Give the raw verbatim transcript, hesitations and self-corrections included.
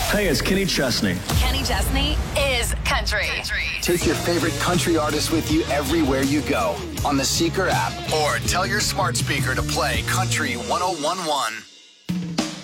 Hey, it's Kenny Chesney. Kenny Chesney is country. country. Take your favorite country artist with you everywhere you go on the Seeker app, or tell your smart speaker to play Country one oh one one.